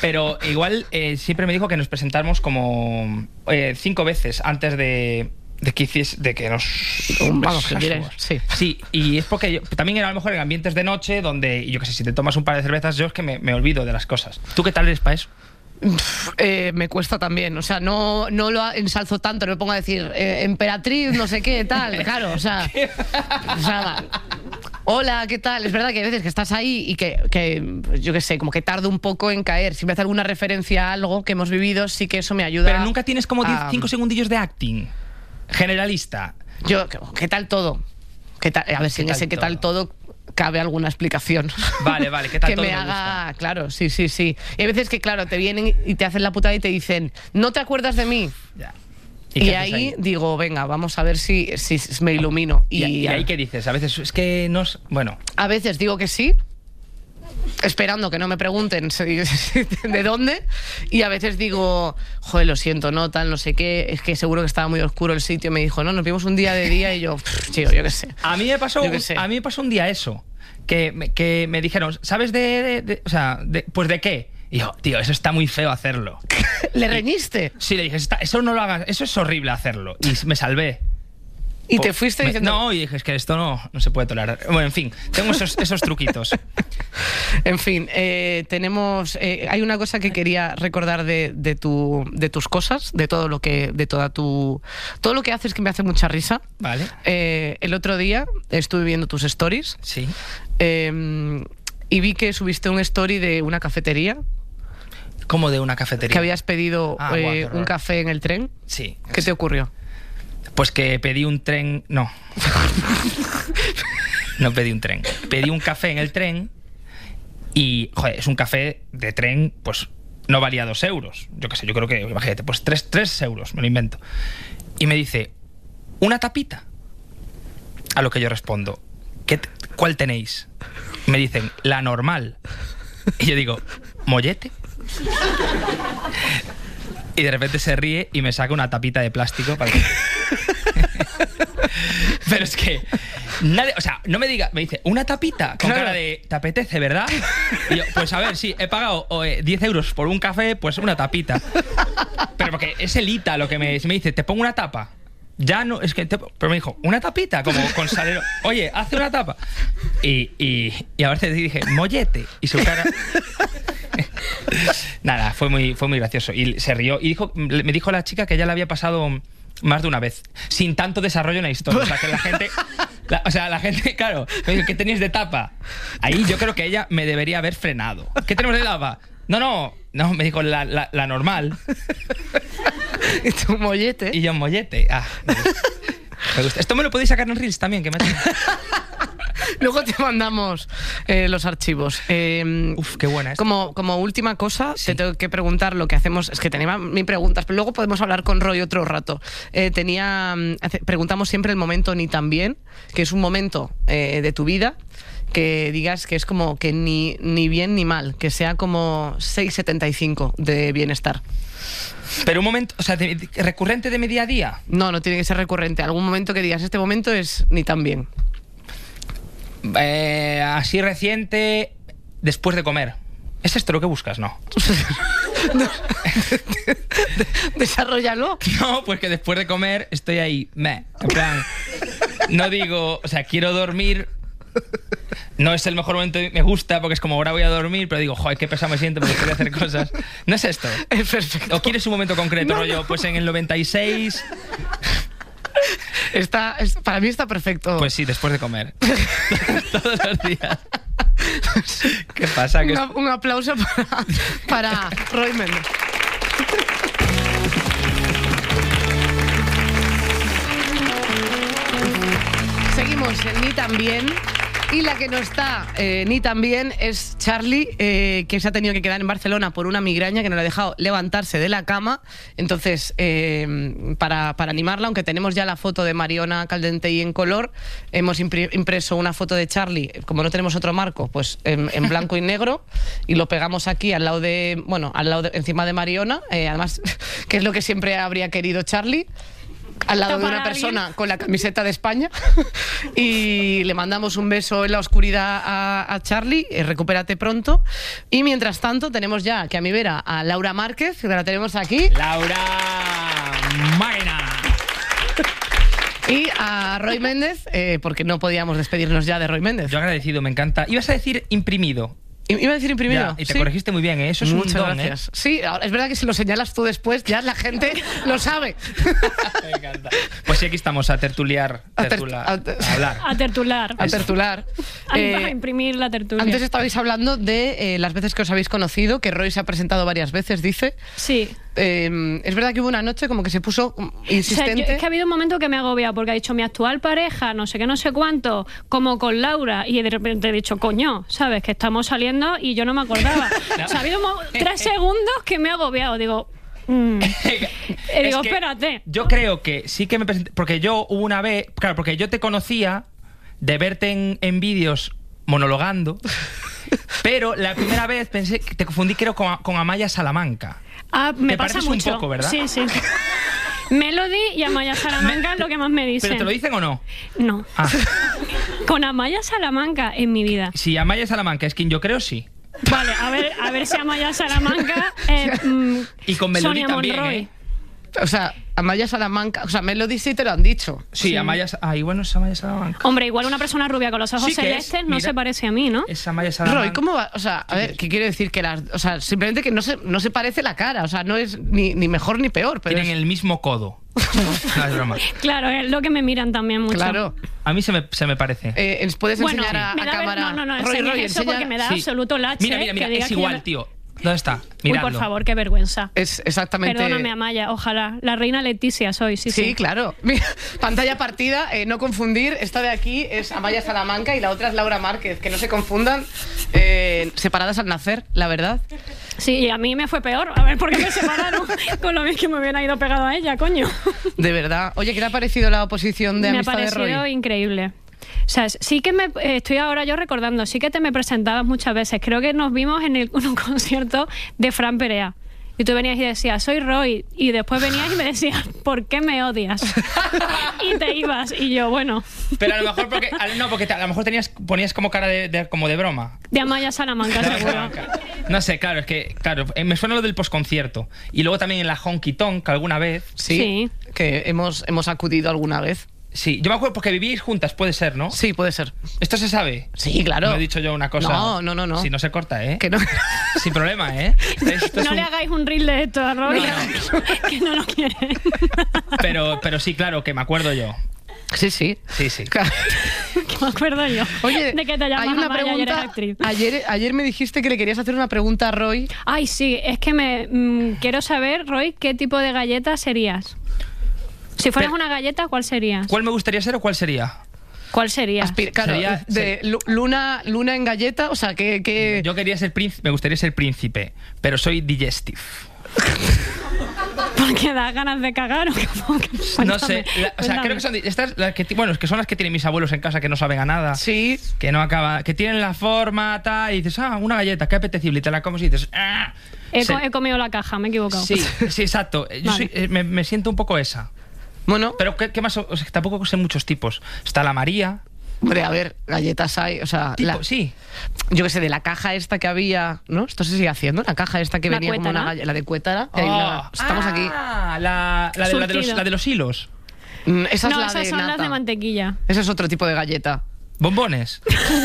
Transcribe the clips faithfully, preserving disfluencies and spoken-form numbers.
Pero igual eh, siempre me dijo que nos presentáramos como eh, cinco veces antes de... De que, hiciese, de que nos... Vamos, que diré, sí. Sí, y es porque yo, también era a lo mejor en ambientes de noche donde, yo qué sé, si te tomas un par de cervezas, yo es que me, me olvido de las cosas. ¿Tú qué tal eres para eso? Eh, me cuesta también, o sea, no, no lo ensalzo tanto, no me pongo a decir eh, emperatriz, no sé qué, tal, claro, o sea, o sea, hola, ¿qué tal? Es verdad que hay veces que estás ahí y que, que yo qué sé, como que tardo un poco en caer. Si me hace alguna referencia a algo que hemos vivido, sí que eso me ayuda. Pero nunca tienes como diez, a... cinco segundillos de acting generalista. Yo, ¿qué tal todo? ¿Qué tal? A ver si en ese qué tal todo cabe alguna explicación. Vale, vale, ¿qué tal que todo me me haga, gusta? claro, sí, sí, sí. Y hay veces que, claro, te vienen y te hacen la putada y te dicen, ¿no te acuerdas de mí? Ya. Y, y ahí, ahí digo, venga, vamos a ver si, si me ilumino. ¿Y, y, y ahí qué dices? A veces es que nos... Bueno. A veces digo que sí, esperando que no me pregunten de dónde, y a veces digo, joder, lo siento, no, tal, no sé qué, es que seguro que estaba muy oscuro el sitio. Me dijo, no, nos vimos un día de día, y yo, chico, yo qué sé. A mí me pasó, un, a mí me pasó un día eso, que me, que me dijeron, ¿sabes de, de, de o sea, de, pues de qué? Y yo, tío, eso está muy feo hacerlo. ¿Le reñiste? Sí, le dije, eso no lo hagas, eso es horrible hacerlo. Y me salvé. ¿Y te fuiste diciendo...? No, y dije, es que esto no, no se puede tolerar. Bueno, en fin, tengo esos, esos truquitos. En fin, eh, tenemos... Eh, hay una cosa que quería recordar de, de, tu, de tus cosas, de todo lo que... de toda tu... Todo lo que haces que me hace mucha risa. Vale. Eh, el otro día estuve viendo tus stories. Sí. Eh, y vi que subiste un story de una cafetería. ¿Cómo de una cafetería? Que habías pedido ah, eh, wow, un café en el tren. Sí. ¿Qué sí. te ocurrió? Pues que pedí un tren... No. No pedí un tren. Pedí un café en el tren y, joder, es un café de tren, pues no valía dos euros. Yo qué sé, yo creo que, imagínate, pues tres, tres euros, me lo invento. Y me dice, ¿una tapita? A lo que yo respondo, ¿qué ¿cuál tenéis? Me dicen, la normal. Y yo digo, ¿mollete? Y de repente se ríe y me saca una tapita de plástico para que... Pero es que nadie, o sea, no me diga, me dice, una tapita con claro. cara de, ¿te apetece, verdad? Y yo, pues a ver, sí, he pagado eh, diez euros por un café, pues una tapita. Pero porque es elita lo que me, me dice, ¿te pongo una tapa? Ya no, es que, te, pero me dijo, una tapita, como con salero. Oye, hace una tapa. Y, y, y a veces dije, mollete. Y su cara... Nada, fue muy, fue muy gracioso. Y se rió. Y dijo, me dijo la chica que ya le había pasado más de una vez, sin tanto desarrollo en la historia. O sea, que la gente... La, o sea, la gente, claro, ¿qué tenéis de tapa? Ahí yo creo que ella me debería haber frenado. ¿Qué tenemos de tapa? No, no, no, me dijo la, la, la normal. ¿Y tu mollete? Y yo, mollete. Ah, me gusta. Me gusta. Esto me lo podéis sacar en Reels también, que me Luego te mandamos eh, los archivos. Eh, Uf, qué buena. Como, como última cosa, sí. te tengo que preguntar lo que hacemos. Es que tenía mil preguntas, pero luego podemos hablar con Roy otro rato. Eh, tenía, hace, preguntamos siempre el momento ni tan bien, que es un momento eh, de tu vida que digas que es como que ni, ni bien ni mal, que sea como seis setenta y cinco de bienestar. Pero un momento, o sea, de, de, recurrente de mi día a día. No, no tiene que ser recurrente. Algún momento que digas, este momento es ni tan bien. Eh, así reciente, después de comer. ¿Es esto lo que buscas? No. No. Desarróllalo. No, pues que después de comer estoy ahí, meh, en plan, no digo, o sea, quiero dormir. No es el mejor momento, me gusta porque es como ahora voy a dormir, pero digo, joder, qué pesado me siento porque quiero hacer cosas. ¿No es esto? Es perfecto. ¿O quieres un momento concreto, no, rollo? No. Pues en el noventa y seis. Está, es, para mí está perfecto. Pues sí, después de comer. Todos los días. ¿Qué pasa? Un, un aplauso para, para Roy Méndez. Seguimos en Ni Tan Bien. Y la que no está eh, ni tan bien es Charlie, eh, que se ha tenido que quedar en Barcelona por una migraña que no le ha dejado levantarse de la cama. Entonces, eh, para, para animarla, aunque tenemos ya la foto de Mariona Caldentey en color, hemos impreso una foto de Charlie, como no tenemos otro marco, pues en, en blanco y negro, y lo pegamos aquí al lado de, bueno, al lado de, encima de Mariona, eh, además, que es lo que siempre habría querido Charlie. al lado de ¿Tapar una a alguien? persona con la camiseta de España y le mandamos un beso en la oscuridad a, a Charlie, eh, recupérate pronto. Y mientras tanto tenemos ya que a mi vera a Laura Márquez, que la tenemos aquí, Laura Máquina. y a Roy Méndez, eh, porque no podíamos despedirnos ya de Roy Méndez. Yo agradecido, me encanta. Ibas a decir imprimido. Iba a decir imprimido. Ya, y te Sí. corregiste muy bien, ¿eh? Eso es Muchas un don, gracias. Sí, ahora, es verdad que si lo señalas tú después, ya la gente lo sabe. ¿eh? Me encanta. Pues sí, aquí estamos a tertuliar, A ter- tertula- a ter- a hablar. A tertular. A tertular. A, Eh, a imprimir la tertulia. Antes estabais hablando de eh, las veces que os habéis conocido, que Roy se ha presentado varias veces, dice. Sí. Eh, es verdad que hubo una noche como que se puso mm, O sea, insistente. yo- es que ha habido un momento que me ha agobiado porque ha dicho mi actual pareja, no sé qué, no sé cuánto, como con Laura, y de repente he dicho, coño, ¿sabes? Que estamos saliendo y yo no me acordaba. O sea, ha habido mo- tres segundos que me ha agobiado. Digo, mm. Eh, Es digo, que espérate. Yo creo que sí que me presenté. Porque yo hubo una vez. Claro, porque yo te conocía de verte en, en vídeos monologando. Pero la primera vez pensé que te confundí, creo, con, con Amaya Salamanca. Ah, me te pasa pareces un mucho. poco, ¿verdad? Sí, sí. Melody y Amaya Salamanca es lo que más me dicen. ¿Pero te lo dicen o no? No. Ah, Con Amaya Salamanca en mi vida. si Amaya Salamanca es quien yo creo, sí. Vale, a ver, a ver si Amaya Salamanca. Eh, mm, Y con Melody Sonia también, Monroy. ¿eh? O sea, Amaya Salamanca, o sea, Melody sí te lo han dicho. Sí, Amaya. Ay, bueno, es Amaya Salamanca. Hombre, igual una persona rubia con los ojos Sí que es, celestes no mira. se parece a mí, ¿no? Es Amaya Salamanca. Roy, ¿cómo va? O sea, a ver, ¿qué quiere decir? Que las, o sea, simplemente que no se, no se parece la cara, o sea, no es ni, ni mejor ni peor, pero Tienen es- el mismo codo. No, es broma. Claro, es lo que me miran también mucho. claro. A mí se me, se me parece. Eh, ¿nos puedes Bueno, enseñar a, me a da ver- cámara? no, no, no, Roy, enseñes Roy, eso enseña- porque me da Sí. absoluto lache. Mira, mira, mira, que diga es que igual, yo- tío. ¿Dónde está? Uy, Miradlo. por favor, qué vergüenza. Es exactamente. Perdóname, Amaya, ojalá. La reina Leticia soy, sí, sí. Sí, claro. Mira, pantalla partida, eh, no confundir. Esta de aquí es Amaya Salamanca y la otra es Laura Márquez. Que no se confundan, eh, separadas al nacer, la verdad. Sí, y a mí me fue peor. A ver, ¿por qué me separaron? Con lo bien que me hubiera ido pegado a ella, coño. De verdad. Oye, ¿qué te ha parecido la oposición de Me ha amistad de parecido Roy? increíble. O sea, sí que me eh, estoy ahora yo recordando, sí que te me presentabas muchas veces. Creo que nos vimos en, el, en un concierto de Fran Perea. Y tú venías y decías, soy Roy. Y después venías y me decías, ¿por qué me odias? Y te ibas. Y yo, bueno, Pero a lo mejor porque. a- No, porque te- a lo mejor tenías, ponías como cara de, de- como de broma. de Amaya Salamanca, seguro. No sé, claro, es que. Claro, eh, me suena lo del posconcierto. Y luego también en la Honky Tonk, alguna vez. Sí, Sí. que hemos, hemos acudido alguna vez. Sí, yo me acuerdo porque vivíais juntas, puede ser, ¿no? Sí, puede ser. ¿Esto se sabe? Sí, claro. No he dicho yo una cosa. No, no, no, no. Si no se corta, ¿eh? Que no. Sin problema, ¿eh? Esto es No un- le hagáis un reel de esto a Roy, No, que no lo quiere. Pero, pero sí, claro, que me acuerdo yo. Sí, sí. Sí, sí. Que me acuerdo yo. Oye, de que te llamas hay una Amaya y eres pregunta. actriz. Ayer, ayer me dijiste que le querías hacer una pregunta a Roy. Ay, sí, es que me mm, quiero saber, Roy, ¿qué tipo de galleta serías? Si fueras Pero- una galleta, ¿cuál serías? ¿Cuál me gustaría ser o cuál sería? ¿Cuál serías? Aspir- claro, Sería- de lu- luna, luna en galleta, o sea, que... que... Yo quería ser príncipe, me gustaría ser príncipe, pero soy digestive. Porque da ganas de cagar o cómo? No sé, Cuéntame, la- o sea, cuéntame. creo que son di- estas las que ti- bueno, es que son las que tienen mis abuelos en casa que no saben a nada. Sí. Que no acaba, que tienen la forma tal y dices, "Ah, una galleta, qué apetecible", y te la comes y dices, "Ah". He, Se- co- he comido la caja, me he equivocado. Sí, sí, exacto. Yo Vale. soy- eh, me, me siento un poco esa. Bueno, Pero ¿qué, qué más? O sea, tampoco sé muchos tipos. Está la María. hombre, a ver, galletas hay, o sea... Tipo, la- sí. Yo qué sé, de la caja esta que había, ¿no? Esto se sigue haciendo, la caja esta que La venía como una cuétara. galleta, la de Cuétara. que hay Oh, una- estamos aquí. Ah, la, la, de, la, de los, Surtido. la de los hilos. Mm, Esa es No, la esas de son las nata. de mantequilla. Ese es otro tipo de galleta. Bombones.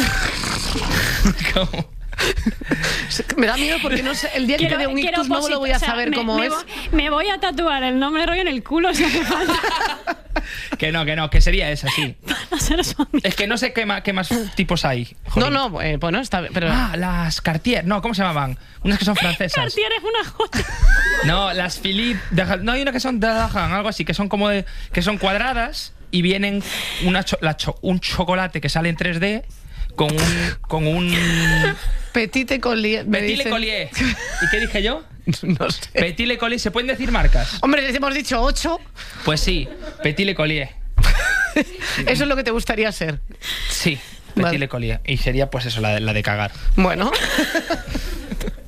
¿Cómo? Me da miedo porque no sé, el día que te dé un quiero ictus no lo posit- voy a o sea, saber me- cómo me es. vo- Me voy a tatuar el nombre de Roy en el culo si hace falta Que no, que no, que sería esa, sí. para ser su amigo. Es que no sé qué más, qué más tipos hay. No, Jolín. no, eh, bueno, está bien, pero... Ah, las Cartier. No, ¿cómo se llamaban? Unas que son francesas. Cartier es una joya. No, las Philippe. de- No, hay una que son de Dahan, algo así, que son como de, que son cuadradas y vienen una cho- la cho- un chocolate que sale en tres D con un con un Petite Collier. me Petit Le dicen. Collier. ¿Y qué dije yo? No sé. Petit Le Collier. ¿Se pueden decir marcas? Hombre, les hemos dicho ocho. Pues sí, Petit Le Collier. Eso es lo que te gustaría ser. Sí, Petit Vale. Le Collier. Y sería pues eso, la de, la de cagar. Bueno.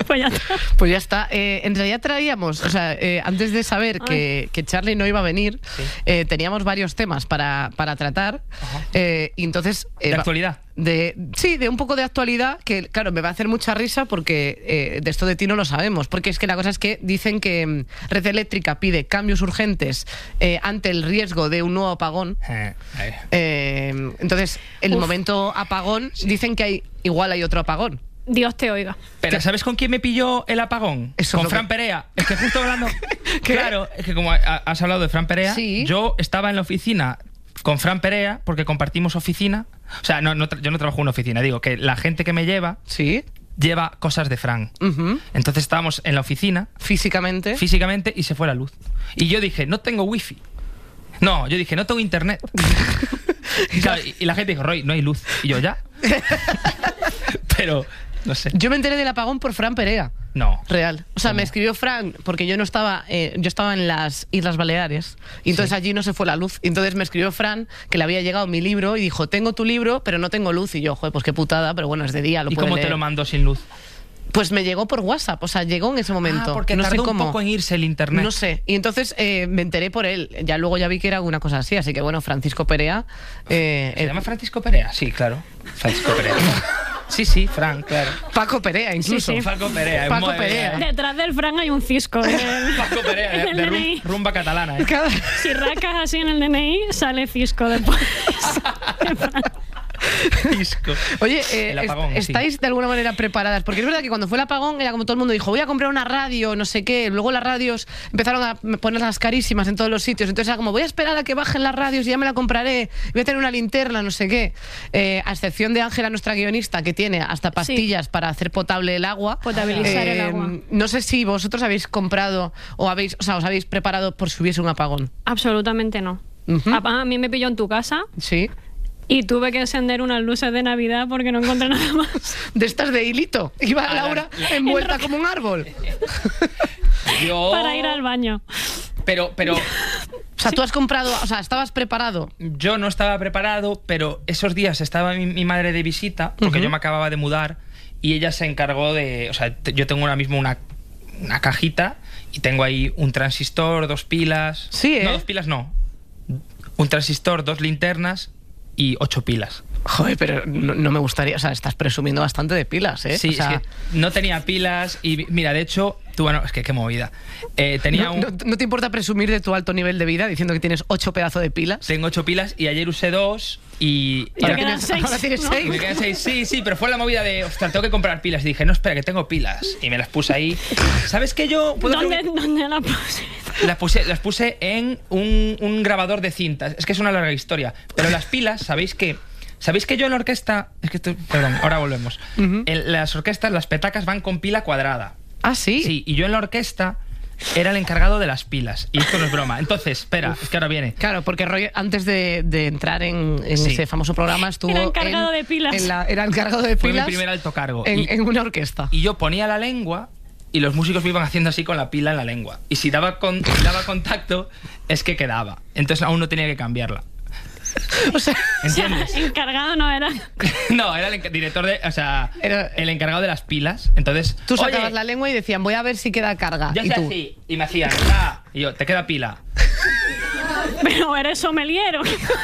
Pues ya está. Pues ya está. Eh, en realidad traíamos, o sea, eh, antes de saber que, que Charly no iba a venir, Sí. eh, teníamos varios temas para, para tratar. Eh, y entonces. eh, ¿De va- actualidad? De, sí, de un poco de actualidad, que claro, me va a hacer mucha risa porque eh, de esto de ti no lo sabemos. Porque es que la cosa es que dicen que mm, Red Eléctrica pide cambios urgentes eh, ante el riesgo de un nuevo apagón. Eh, eh. Eh, entonces, el Uf. momento apagón, dicen que hay igual hay otro apagón. Dios te oiga. Pero ¿sabes con quién me pilló el apagón? Eso es Con lo Fran que- Perea. Es que justo hablando... ¿Qué? Claro, es que como ha- has hablado de Fran Perea, Sí. yo estaba en la oficina con Fran Perea porque compartimos oficina. O sea, no, no tra- yo no trabajo en una oficina. Digo que la gente que me lleva, Sí. lleva cosas de Fran. Ujú. Entonces estábamos en la oficina Físicamente. físicamente y se fue la luz. Y yo dije, no tengo wifi. No, yo dije, no tengo internet. Y, claro, y- y la gente dijo, Roy, no hay luz. Y yo, ¿ya? Pero, no sé. Yo me enteré del apagón por Fran Perea. No. Real. O sea, ¿Cómo? me escribió Fran porque yo no estaba, eh, yo estaba en las Islas Baleares y entonces Sí. allí no se fue la luz. Y entonces me escribió Fran que le había llegado mi libro y dijo, tengo tu libro, pero no tengo luz. Y yo, joder, pues qué putada, pero bueno, es de día, lo ¿Y puede cómo te leer. lo mandó sin luz? Pues me llegó por WhatsApp, o sea, llegó en ese momento. Ah, porque no tardó sé un cómo. poco en irse el internet. No sé. Y entonces eh, me enteré por él. Ya luego ya vi que era una cosa así. Así que bueno, Francisco Perea. eh, ¿Se eh, llama Francisco Perea? Sí, claro. Francisco Perea. Sí, sí, Fran, claro. Paco Perea, incluso. Sí, sí. Paco Perea. es Paco muy- Perea. Detrás del Fran hay un cisco. en el- Paco Perea, en de, el de D N rum- I. rumba catalana, ¿eh? Cada- Si rascas así en el D N I, sale cisco después. Disco. Oye, eh, El apagón, est- sí. ¿estáis de alguna manera preparadas? Porque es verdad que cuando fue el apagón era como todo el mundo dijo, voy a comprar una radio, no sé qué. Luego las radios empezaron a ponerlas carísimas en todos los sitios. Entonces era como, voy a esperar a que bajen las radios y ya me la compraré. Voy a tener una linterna, no sé qué. Eh, a excepción de Ángela, nuestra guionista, que tiene hasta pastillas para hacer potable el agua. Potabilizar el agua. No sé si vosotros habéis comprado o habéis, o sea, os habéis preparado por si hubiese un apagón. Absolutamente no. Ujú. A, a mí me pilló en tu casa Sí. y tuve que encender unas luces de Navidad porque no encontré nada más. De estas de hilito. Iba Ah, Laura la- la- envuelta como un árbol. Yo... Para ir al baño. Pero, pero O sea, tú has comprado, o sea, estabas preparado. yo no estaba preparado, pero esos días estaba mi, mi madre de visita, porque Ujú. yo me acababa de mudar, y ella se encargó de... O sea, te- yo tengo ahora mismo una, una cajita y tengo ahí un transistor, dos pilas... Sí, ¿eh? No, dos pilas no. Un transistor, dos linternas y ocho pilas. Joder, pero no, no me gustaría, o sea, estás presumiendo bastante de pilas, ¿eh? Sí, o sea, es que no tenía pilas y mira, de hecho, tú, bueno, es que qué movida. Eh, tenía no, un... no- no te importa presumir de tu alto nivel de vida diciendo que tienes ocho pedazos de pilas? Tengo ocho pilas y ayer usé dos y... y Te ahora, quedan tienes, seis, ahora tienes ¿no? seis. Y me quedan seis. Sí, sí, pero fue la movida de, ostras, tengo que comprar pilas. Y dije, no, espera, que tengo pilas. Y me las puse ahí. ¿Sabes qué yo puedo hacer ¿Dónde, un- ¿Dónde la puse? Las puse, las puse en un, un grabador de cintas. Es que es una larga historia. Pero las pilas, ¿sabéis que ¿Sabéis que yo en la orquesta... Es que esto... Perdón, ahora volvemos. Ujú. En las orquestas, las petacas van con pila cuadrada. Ah, sí. Sí, y yo en la orquesta era el encargado de las pilas. Y esto no es broma. Entonces, espera, es que ahora viene. Claro, porque Roy, antes de, de entrar en, en Sí. ese famoso programa, estuvo. Era encargado en- de pilas. en la- era encargado de Fue mi pilas. primer alto cargo. En, Y- en una orquesta. Y yo ponía la lengua y los músicos me iban haciendo así con la pila en la lengua. Y si daba, con, si daba contacto, es que quedaba. Entonces aún no tenía que cambiarla. O sea, ¿Entiendes? Encargado no era. No, era el enca- director de... O sea, Era- el encargado de las pilas. Entonces... tú sacabas "Oye, la lengua y decían, voy a ver si queda carga. yo y hacía tú. así. Y me hacían... "Ah", y yo, ¿te queda pila? Pero eres someliero.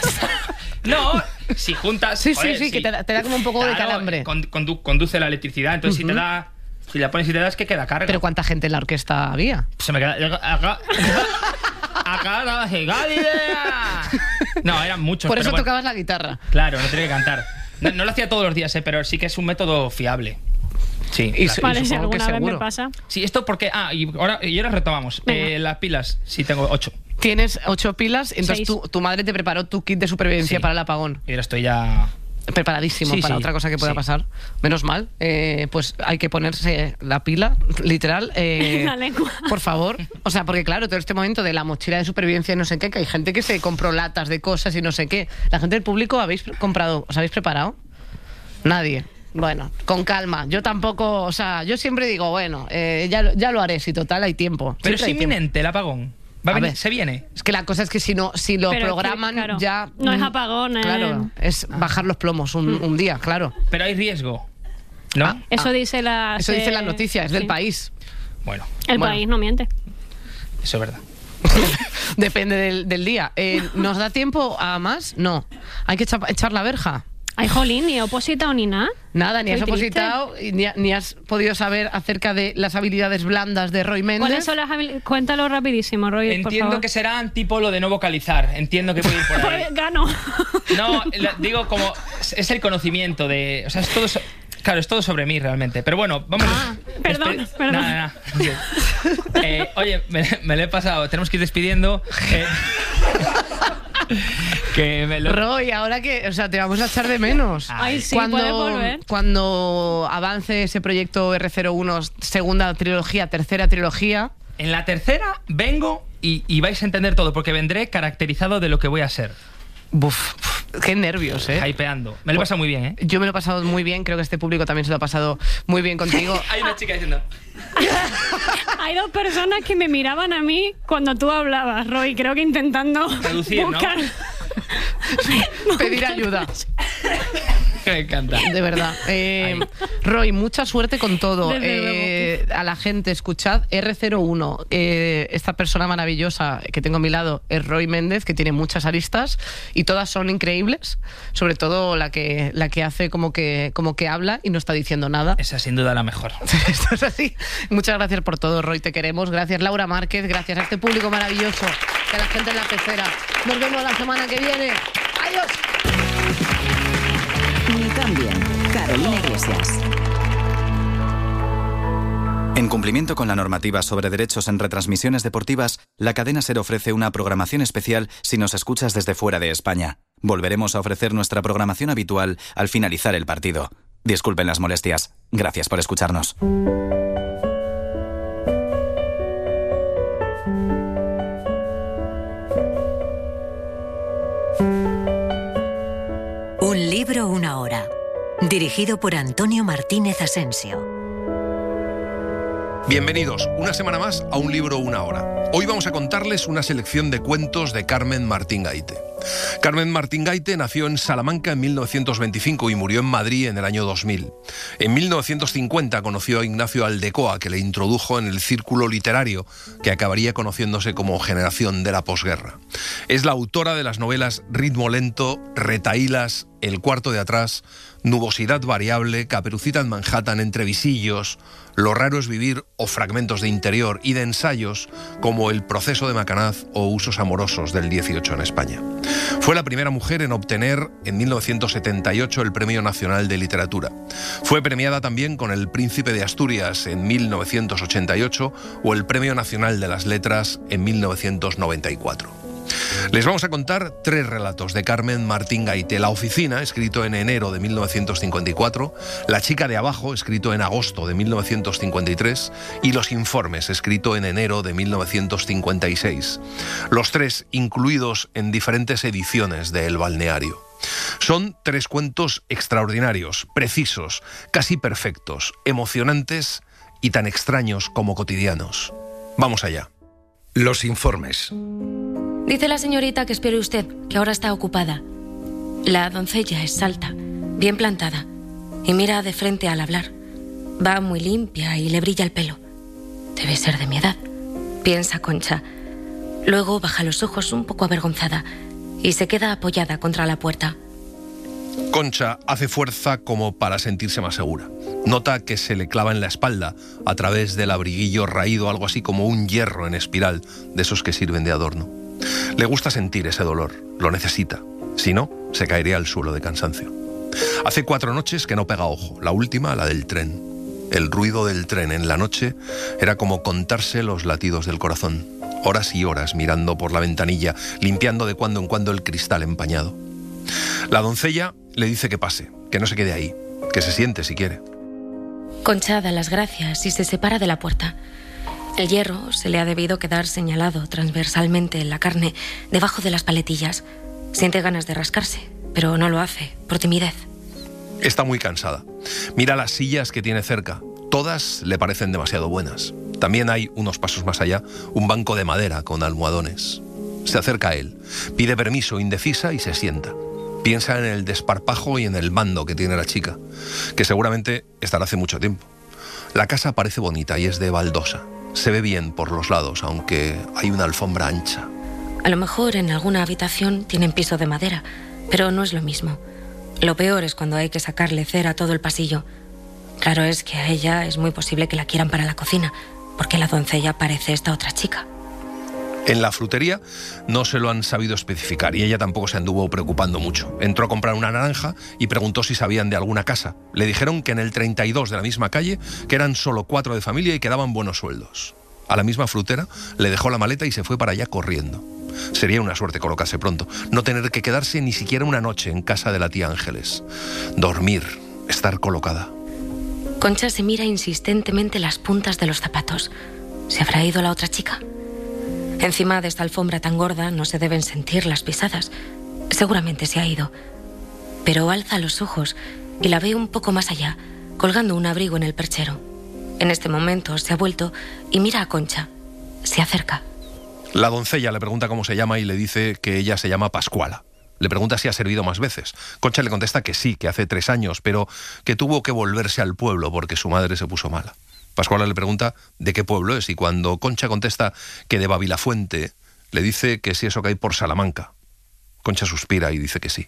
No, si juntas... Sí, joder, sí, sí, que te da, te da como un poco de Claro, calambre. con- condu- conduce la electricidad. Entonces si te da... Si la pones y te das, que queda carga. Pero ¿cuánta gente en la orquesta había? Se me queda... Acá... Acá no se idea. No, eran muchos. Por pero eso bueno. tocabas la guitarra. Claro, no tenía que cantar. No, no lo hacía todos los días, ¿eh? Pero sí que es un método fiable. Sí. Y claro. su- Vale, si supongo que alguna vez me seguro. pasa. Sí, esto porque... Ah, y ahora, y ahora retomamos. Venga. Eh, las pilas, sí, tengo ocho. Tienes ocho pilas, entonces Seis. tu, tu madre te preparó tu kit de supervivencia Sí. para el apagón. Y ahora estoy ya... Preparadísimo Sí, para sí, otra cosa que pueda sí. pasar. Menos mal. Eh, pues hay que ponerse la pila, literal. eh, La lengua. Por favor. O sea, porque claro, todo este momento de la mochila de supervivencia y no sé qué, que hay gente que se compró latas de cosas y no sé qué. La gente del público, ¿habéis comprado? ¿Os habéis preparado? Nadie. Bueno, con calma. Yo tampoco, o sea, yo siempre digo, bueno, eh, ya, lo- ya lo haré, si total hay tiempo. Pero es Siempre hay tiempo. inminente el apagón. Va a A venir- ver. se viene. Es que la cosa es que si no, si lo Pero es que, programan claro, ya. no es mm, apagón, eh. Claro, es bajar los plomos un, un día, claro. Pero hay riesgo. ¿No? Ah, Eso ah. dice la... Eso dice se- la noticia, es del sí. país. Bueno, El Bueno. país no miente. eso es verdad. Depende del, del día. Eh, ¿Nos da tiempo a más? No. ¿Hay que echa- echar la verja? Ay, jolín, ni he opositado ni nada. Nada, ni has Estoy triste. opositado y ni, ni has podido saber acerca de las habilidades blandas de Roy Méndez. ¿Cuáles son las habil- Cuéntalo rapidísimo, Roy, por Entiendo favor. que serán tipo lo de no vocalizar. Entiendo que puede ir por ahí. Pues gano. No, la- digo como es el conocimiento de, o sea, es todo, so- claro, es todo sobre mí realmente. Pero bueno, vamos. Ah, perdón, despe- perdón. Nada, nada. Eh, oye, me, me lo he pasado. Tenemos que ir despidiendo. Eh, que me lo... Roy, ahora que, o sea, te vamos a echar de menos. Ay, sí, puedes volver. Cuando avance ese proyecto R cero uno, segunda trilogía, tercera trilogía. En la tercera vengo y, y vais a entender todo, porque vendré caracterizado de lo que voy a ser. Buf, qué nervios, ¿eh? Hypeando. Me lo he pasado muy bien, ¿eh? Yo me lo he pasado muy bien, creo que este público también se lo ha pasado muy bien contigo. Hay una chica diciendo... Hay dos personas que me miraban a mí cuando tú hablabas, Roy, creo que intentando Reducir, ¿no? buscar... Pedir ayuda. Me encanta. De verdad. Eh, Roy, mucha suerte con todo. Desde Eh, a la gente, escuchad R cero uno. Eh, esta persona maravillosa que tengo a mi lado es Roy Méndez, que tiene muchas aristas y todas son increíbles. Sobre todo la que, la que hace como que, como que habla y no está diciendo nada. Esa sin duda la mejor. Esto es así. Muchas gracias por todo, Roy. Te queremos. Gracias, Laura Márquez. Gracias a este público maravilloso. Que a la gente en la pecera. Nos vemos la semana que viene. Adiós. Ni también, Carolina Iglesias. En cumplimiento con la normativa sobre derechos en retransmisiones deportivas, la cadena SER ofrece una programación especial si nos escuchas desde fuera de España. Volveremos a ofrecer nuestra programación habitual al finalizar el partido. Disculpen las molestias. Gracias por escucharnos. Un libro, una hora. Dirigido por Antonio Martínez Asensio. Bienvenidos una semana más a Un libro, una hora. Hoy vamos a contarles una selección de cuentos de Carmen Martín Gaite. Carmen Martín Gaite nació en Salamanca en mil novecientos veinticinco y murió en Madrid en el año dos mil. En mil novecientos cincuenta conoció a Ignacio Aldecoa, que le introdujo en el círculo literario que acabaría conociéndose como generación de la posguerra. Es la autora de las novelas Ritmo lento, Retahílas, El cuarto de atrás, Nubosidad variable, Caperucita en Manhattan, Entre visillos, Lo raro es vivir o Fragmentos de interior, y de ensayos como El proceso de Macanaz o Usos amorosos del dieciocho en España. Fue la primera mujer en obtener en mil novecientos setenta y ocho el Premio Nacional de Literatura. Fue premiada también con el Príncipe de Asturias en mil novecientos ochenta y ocho o el Premio Nacional de las Letras en mil novecientos noventa y cuatro. Les vamos a contar tres relatos de Carmen Martín Gaite. La oficina, escrito en enero de mil novecientos cincuenta y cuatro, La chica de abajo, escrito en agosto de mil novecientos cincuenta y tres, y Los informes, escrito en enero de mil novecientos cincuenta y seis. Los tres incluidos en diferentes ediciones de El Balneario. Son tres cuentos extraordinarios, precisos, casi perfectos, emocionantes y tan extraños como cotidianos. Vamos allá. Los informes. Dice la señorita que espere usted, que ahora está ocupada. La doncella es alta, bien plantada, y mira de frente al hablar. Va muy limpia y le brilla el pelo. Debe ser de mi edad, piensa Concha. Luego baja los ojos un poco avergonzada y se queda apoyada contra la puerta. Concha hace fuerza como para sentirse más segura. Nota que se le clava en la espalda a través del abriguillo raído, algo así como un hierro en espiral, de esos que sirven de adorno. Le gusta sentir ese dolor, lo necesita. Si no, se caería al suelo de cansancio. Hace cuatro noches que no pega ojo, la última, la del tren. El ruido del tren en la noche era como contarse los latidos del corazón. Horas y horas mirando por la ventanilla, limpiando de cuando en cuando el cristal empañado. La doncella le dice que pase, que no se quede ahí, que se siente si quiere. Concha da las gracias y se separa de la puerta. El hierro se le ha debido quedar señalado transversalmente en la carne, debajo de las paletillas. Siente ganas de rascarse, pero no lo hace, por timidez. Está muy cansada. Mira las sillas que tiene cerca. Todas le parecen demasiado buenas. También hay, unos pasos más allá, un banco de madera con almohadones. Se acerca a él, pide permiso indecisa y se sienta. Piensa en el desparpajo y en el mando que tiene la chica, que seguramente estará hace mucho tiempo. La casa parece bonita y es de baldosa. Se ve bien por los lados, aunque hay una alfombra ancha. A lo mejor en alguna habitación tienen piso de madera, pero no es lo mismo. Lo peor es cuando hay que sacarle cera a todo el pasillo. Claro es que a ella es muy posible que la quieran para la cocina, porque la doncella parece esta otra chica. En la frutería no se lo han sabido especificar y ella tampoco se anduvo preocupando mucho. Entró a comprar una naranja y preguntó si sabían de alguna casa. Le dijeron que en el treinta y dos de la misma calle, que eran solo cuatro de familia y que daban buenos sueldos. A la misma frutera le dejó la maleta y se fue para allá corriendo. Sería una suerte colocarse pronto, no tener que quedarse ni siquiera una noche en casa de la tía Ángeles. Dormir, estar colocada. Concha se mira insistentemente las puntas de los zapatos. ¿Se habrá ido la otra chica? Encima de esta alfombra tan gorda no se deben sentir las pisadas. Seguramente se ha ido. Pero alza los ojos y la ve un poco más allá, colgando un abrigo en el perchero. En este momento se ha vuelto y mira a Concha. Se acerca. La doncella le pregunta cómo se llama y le dice que ella se llama Pascuala. Le pregunta si ha servido más veces. Concha le contesta que sí, que hace tres años, pero que tuvo que volverse al pueblo porque su madre se puso mala. Pascuala le pregunta de qué pueblo es y cuando Concha contesta que de Babilafuente, le dice que si eso cae por Salamanca. Concha suspira y dice que sí.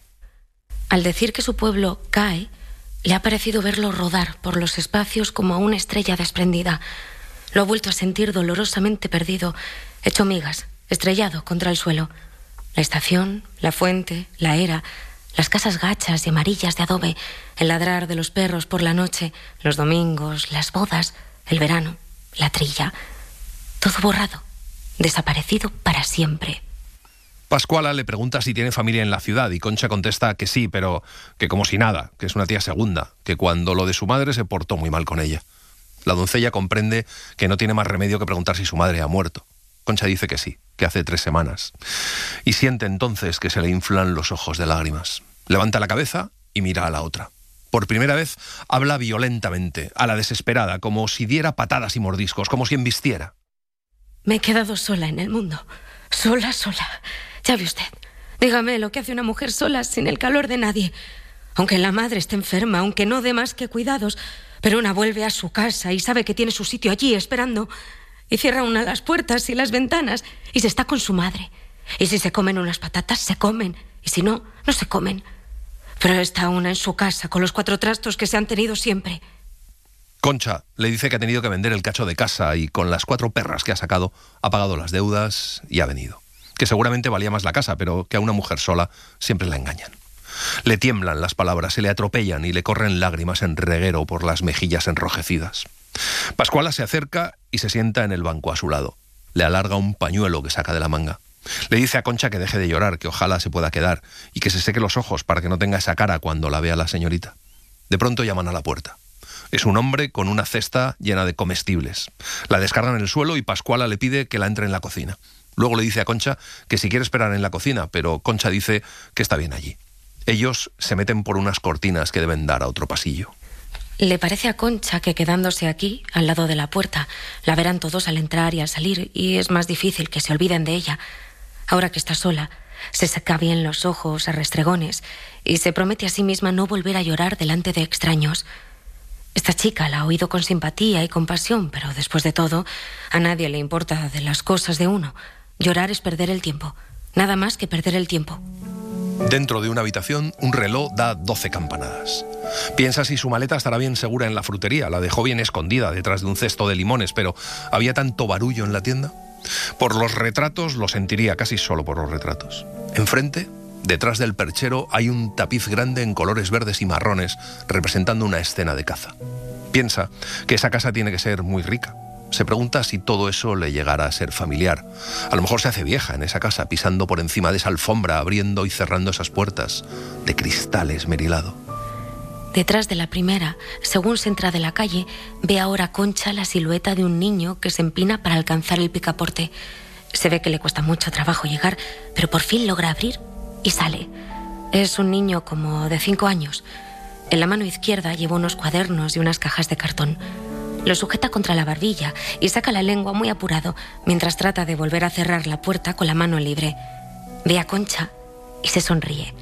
Al decir que su pueblo cae, le ha parecido verlo rodar por los espacios como a una estrella desprendida. Lo ha vuelto a sentir dolorosamente perdido, hecho migas, estrellado contra el suelo. La estación, la fuente, la era, las casas gachas y amarillas de adobe, el ladrar de los perros por la noche, los domingos, las bodas, el verano, la trilla. Todo borrado, desaparecido para siempre. Pascuala le pregunta si tiene familia en la ciudad y Concha contesta que sí, pero que como si nada, que es una tía segunda, que cuando lo de su madre se portó muy mal con ella. La doncella comprende que no tiene más remedio que preguntar si su madre ha muerto. Concha dice que sí, que hace tres semanas. Y siente entonces que se le inflan los ojos de lágrimas. Levanta la cabeza y mira a la otra. Por primera vez habla violentamente, a la desesperada, como si diera patadas y mordiscos, como si embistiera. Me he quedado sola en el mundo. Sola, sola. Ya ve usted. Dígame lo que hace una mujer sola sin el calor de nadie. Aunque la madre esté enferma, aunque no dé más que cuidados, pero una vuelve a su casa y sabe que tiene su sitio allí esperando. Y cierra una las puertas y las ventanas y se está con su madre. Y si se comen unas patatas, se comen. Y si no, no se comen. Pero está una en su casa con los cuatro trastos que se han tenido siempre. Concha le dice que ha tenido que vender el cacho de casa y con las cuatro perras que ha sacado ha pagado las deudas y ha venido. Que seguramente valía más la casa, pero que a una mujer sola siempre la engañan. Le tiemblan las palabras, se le atropellan y le corren lágrimas en reguero por las mejillas enrojecidas. Pascuala se acerca y se sienta en el banco a su lado. Le alarga un pañuelo que saca de la manga. Le dice a Concha que deje de llorar, que ojalá se pueda quedar y que se seque los ojos para que no tenga esa cara cuando la vea la señorita. De pronto llaman a la puerta. Es un hombre con una cesta llena de comestibles. La descargan en el suelo y Pascuala le pide que la entre en la cocina. Luego le dice a Concha que si quiere esperar en la cocina, pero Concha dice que está bien allí. Ellos se meten por unas cortinas que deben dar a otro pasillo. Le parece a Concha que quedándose aquí, al lado de la puerta, la verán todos al entrar y al salir y es más difícil que se olviden de ella. Ahora que está sola, se seca bien los ojos a restregones y se promete a sí misma no volver a llorar delante de extraños. Esta chica la ha oído con simpatía y compasión, pero después de todo, a nadie le importa de las cosas de uno. Llorar es perder el tiempo, nada más que perder el tiempo. Dentro de una habitación, un reloj da doce campanadas. Piensa si su maleta estará bien segura en la frutería. La dejó bien escondida detrás de un cesto de limones, pero ¿había tanto barullo en la tienda? Por los retratos lo sentiría, casi solo por los retratos. Enfrente, detrás del perchero, hay un tapiz grande en colores verdes y marrones, representando una escena de caza. Piensa que esa casa tiene que ser muy rica. Se pregunta si todo eso le llegará a ser familiar. A lo mejor se hace vieja en esa casa, pisando por encima de esa alfombra, abriendo y cerrando esas puertas de cristal esmerilado. Detrás de la primera, según se entra de la calle, ve ahora Concha la silueta de un niño que se empina para alcanzar el picaporte. Se ve que le cuesta mucho trabajo llegar, pero por fin logra abrir y sale. Es un niño como de cinco años. En la mano izquierda lleva unos cuadernos y unas cajas de cartón. Lo sujeta contra la barbilla y saca la lengua muy apurado mientras trata de volver a cerrar la puerta con la mano libre. Ve a Concha y se sonríe,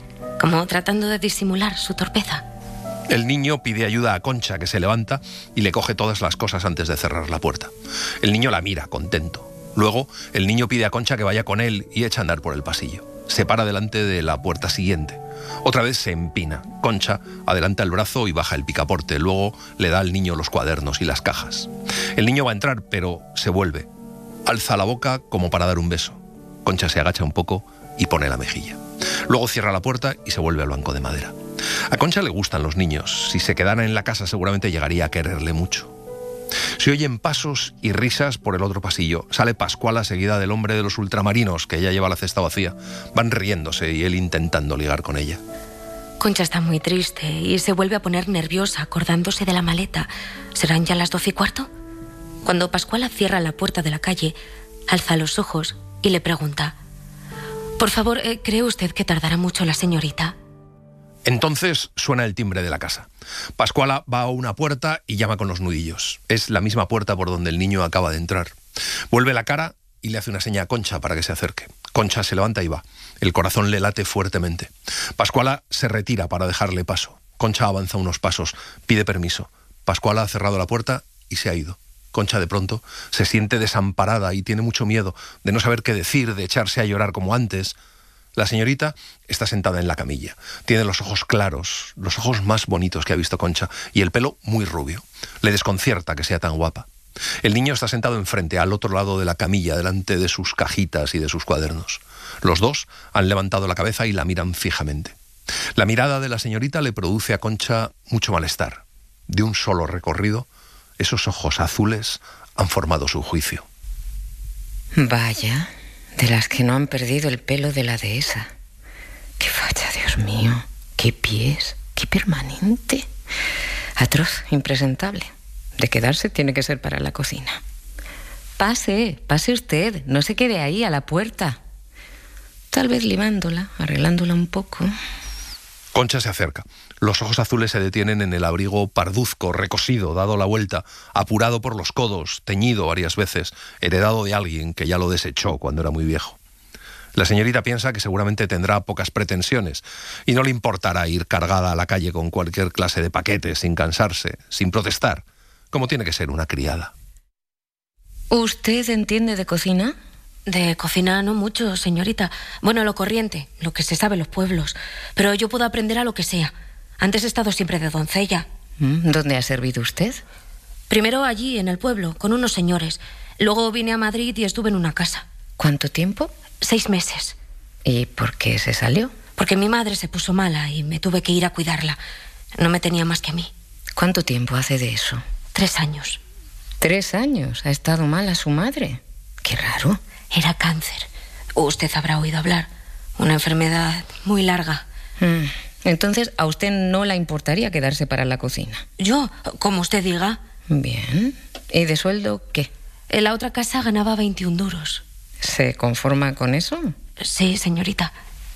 como tratando de disimular su torpeza. El niño pide ayuda a Concha, que se levanta y le coge todas las cosas antes de cerrar la puerta. El niño la mira, contento. Luego, el niño pide a Concha que vaya con él y echa a andar por el pasillo. Se para delante de la puerta siguiente. Otra vez se empina. Concha adelanta el brazo y baja el picaporte. Luego le da al niño los cuadernos y las cajas. El niño va a entrar, pero se vuelve. Alza la boca como para dar un beso. Concha se agacha un poco y pone la mejilla. Luego cierra la puerta y se vuelve al banco de madera. A Concha le gustan los niños. Si se quedara en la casa seguramente llegaría a quererle mucho. Se oyen pasos y risas por el otro pasillo. Sale Pascuala seguida del hombre de los ultramarinos, que ella lleva la cesta vacía. Van riéndose y él intentando ligar con ella. Concha está muy triste y se vuelve a poner nerviosa acordándose de la maleta. ¿Serán ya las doce y cuarto? Cuando Pascuala cierra la puerta de la calle, alza los ojos y le pregunta: por favor, ¿cree usted que tardará mucho la señorita? Entonces suena el timbre de la casa. Pascuala va a una puerta y llama con los nudillos. Es la misma puerta por donde el niño acaba de entrar. Vuelve la cara y le hace una seña a Concha para que se acerque. Concha se levanta y va. El corazón le late fuertemente. Pascuala se retira para dejarle paso. Concha avanza unos pasos, pide permiso. Pascuala ha cerrado la puerta y se ha ido. Concha de pronto se siente desamparada y tiene mucho miedo de no saber qué decir, de echarse a llorar como antes. La señorita está sentada en la camilla. Tiene los ojos claros, los ojos más bonitos que ha visto Concha, y el pelo muy rubio. Le desconcierta que sea tan guapa. El niño está sentado enfrente, al otro lado de la camilla, delante de sus cajitas y de sus cuadernos. Los dos han levantado la cabeza y la miran fijamente. La mirada de la señorita le produce a Concha mucho malestar. De un solo recorrido, esos ojos azules han formado su juicio. Vaya, de las que no han perdido el pelo de la dehesa. Qué facha, Dios mío. Qué pies, qué permanente. Atroz, impresentable. De quedarse tiene que ser para la cocina. Pase, pase usted. No se quede ahí a la puerta. Tal vez limándola, arreglándola un poco. Concha se acerca. Los ojos azules se detienen en el abrigo parduzco, recosido, dado la vuelta, apurado por los codos, teñido varias veces, heredado de alguien que ya lo desechó cuando era muy viejo. La señorita piensa que seguramente tendrá pocas pretensiones y no le importará ir cargada a la calle con cualquier clase de paquete, sin cansarse, sin protestar, como tiene que ser una criada. ¿Usted entiende de cocina? De cocina no mucho, señorita. Bueno, lo corriente, lo que se sabe en los pueblos. Pero yo puedo aprender a lo que sea. Antes he estado siempre de doncella. ¿Dónde ha servido usted? Primero allí, en el pueblo, con unos señores. Luego vine a Madrid y estuve en una casa. ¿Cuánto tiempo? Seis meses. ¿Y por qué se salió? Porque mi madre se puso mala y me tuve que ir a cuidarla. No me tenía más que a mí. ¿Cuánto tiempo hace de eso? Tres años. ¿Tres años? ¿Ha estado mala su madre? Qué raro. Era cáncer. Usted habrá oído hablar. Una enfermedad muy larga. Mm. Entonces, ¿a usted no le importaría quedarse para la cocina? Yo, como usted diga. Bien. ¿Y de sueldo qué? En la otra casa ganaba veintiún duros. ¿Se conforma con eso? Sí, señorita.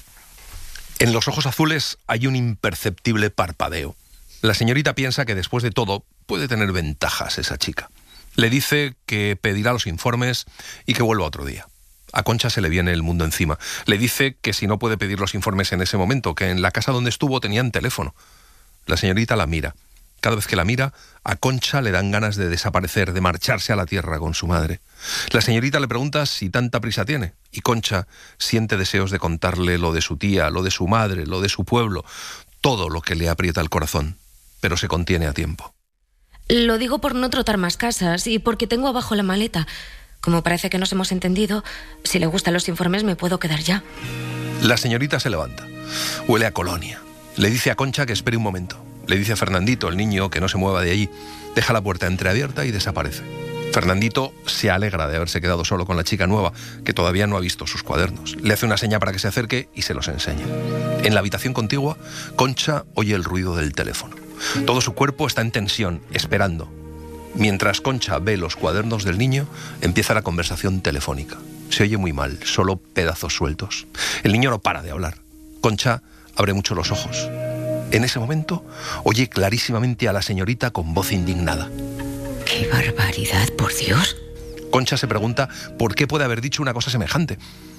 En los ojos azules hay un imperceptible parpadeo. La señorita piensa que después de todo puede tener ventajas esa chica. Le dice que pedirá los informes y que vuelva otro día. A Concha se le viene el mundo encima. Le dice que si no puede pedir los informes en ese momento, que en la casa donde estuvo tenían teléfono. La señorita la mira. Cada vez que la mira, a Concha le dan ganas de desaparecer, de marcharse a la tierra con su madre. La señorita le pregunta si tanta prisa tiene, y Concha siente deseos de contarle lo de su tía, lo de su madre, lo de su pueblo, todo lo que le aprieta el corazón, pero se contiene a tiempo. Lo digo por no trotar más casas y porque tengo abajo la maleta. Como parece que nos hemos entendido, si le gustan los informes me puedo quedar ya. La señorita se levanta. Huele a colonia. Le dice a Concha que espere un momento. Le dice a Fernandito, el niño, que no se mueva de allí. Deja la puerta entreabierta y desaparece. Fernandito se alegra de haberse quedado solo con la chica nueva, que todavía no ha visto sus cuadernos. Le hace una seña para que se acerque y se los enseña. En la habitación contigua, Concha oye el ruido del teléfono. Todo su cuerpo está en tensión, esperando. Mientras Concha ve los cuadernos del niño, empieza la conversación telefónica. Se oye muy mal, solo pedazos sueltos. El niño no para de hablar. Concha abre mucho los ojos. En ese momento, oye clarísimamente a la señorita con voz indignada. ¡Qué barbaridad, por Dios! Concha se pregunta por qué puede haber dicho una cosa semejante.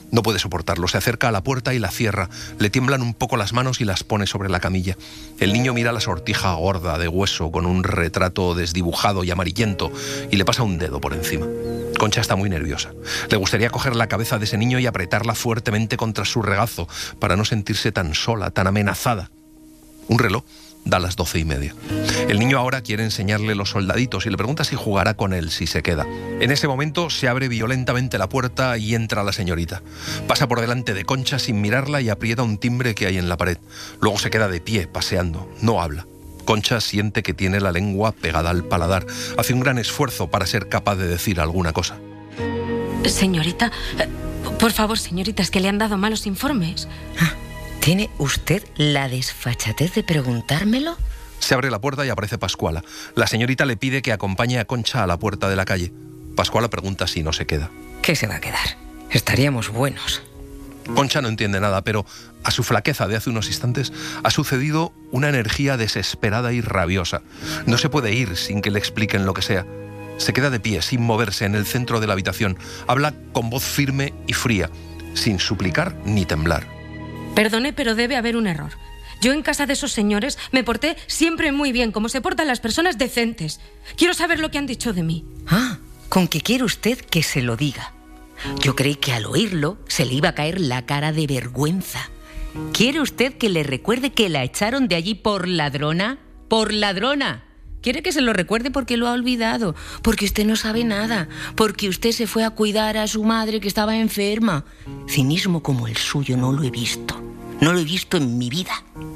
No puede soportarlo, se acerca a la puerta y la cierra, le tiemblan un poco las manos y las pone sobre la camilla. El niño mira la sortija gorda de hueso con un retrato desdibujado y amarillento y le pasa un dedo por encima. Concha está muy nerviosa. Le gustaría coger la cabeza de ese niño y apretarla fuertemente contra su regazo para no sentirse tan sola, tan amenazada. Un reloj da las doce y media. El niño ahora quiere enseñarle los soldaditos y le pregunta si jugará con él, si se queda. En ese momento se abre violentamente la puerta y entra la señorita. Pasa por delante de Concha sin mirarla y aprieta un timbre que hay en la pared. Luego se queda de pie, paseando. No habla. Concha siente que tiene la lengua pegada al paladar. Hace un gran esfuerzo para ser capaz de decir alguna cosa. Señorita, por favor, señorita, es que le han dado malos informes. Ah. ¿Tiene usted la desfachatez de preguntármelo? Se abre la puerta y aparece Pascuala. La señorita le pide que acompañe a Concha a la puerta de la calle. Pascuala pregunta si no se queda. ¿Qué se va a quedar? Estaríamos buenos. Concha no entiende nada, pero a su flaqueza de hace unos instantes ha sucedido una energía desesperada y rabiosa. No se puede ir sin que le expliquen lo que sea. Se queda de pie, sin moverse, en el centro de la habitación. Habla con voz firme y fría, sin suplicar ni temblar. Perdone, pero debe haber un error. Yo en casa de esos señores me porté siempre muy bien, como se portan las personas decentes. Quiero saber lo que han dicho de mí. Ah, ¿con qué quiere usted que se lo diga? Yo creí que al oírlo se le iba a caer la cara de vergüenza. ¿Quiere usted que le recuerde que la echaron de allí por ladrona? ¡Por ladrona! ¿Quiere que se lo recuerde porque lo ha olvidado? Porque usted no sabe nada. Porque usted se fue a cuidar a su madre que estaba enferma. Cinismo como el suyo no lo he visto. No lo he visto en mi vida.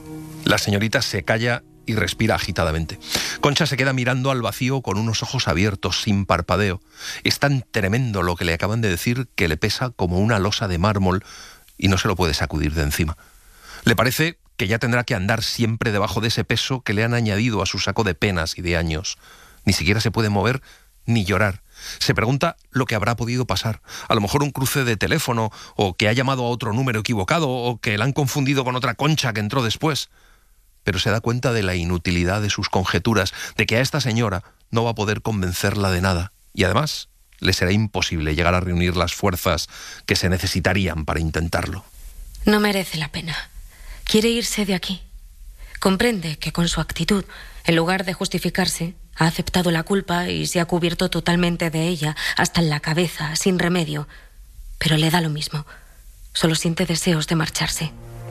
La señorita se calla y respira agitadamente. Concha se queda mirando al vacío con unos ojos abiertos, sin parpadeo. Es tan tremendo lo que le acaban de decir que le pesa como una losa de mármol y no se lo puede sacudir de encima. Le parece que ya tendrá que andar siempre debajo de ese peso que le han añadido a su saco de penas y de años. Ni siquiera se puede mover ni llorar. Se pregunta lo que habrá podido pasar. A lo mejor un cruce de teléfono, o que ha llamado a otro número equivocado, o que la han confundido con otra Concha que entró después. Pero se da cuenta de la inutilidad de sus conjeturas, de que a esta señora no va a poder convencerla de nada. Y además, le será imposible llegar a reunir las fuerzas que se necesitarían para intentarlo. No merece la pena. Quiere irse de aquí. Comprende que con su actitud, en lugar de justificarse, ha aceptado la culpa y se ha cubierto totalmente de ella, hasta en la cabeza, sin remedio. Pero le da lo mismo. Solo siente deseos de marcharse.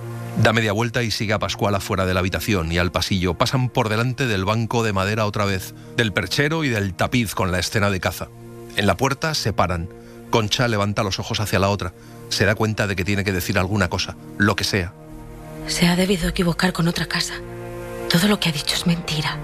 Da media vuelta y sigue a Pascuala fuera de la habitación y al pasillo. Pasan por delante del banco de madera otra vez, del perchero y del tapiz con la escena de caza. En la puerta se paran. Concha levanta los ojos hacia la otra. Se da cuenta de que tiene que decir alguna cosa, lo que sea. Se ha debido equivocar con otra casa. Todo lo que ha dicho es mentira.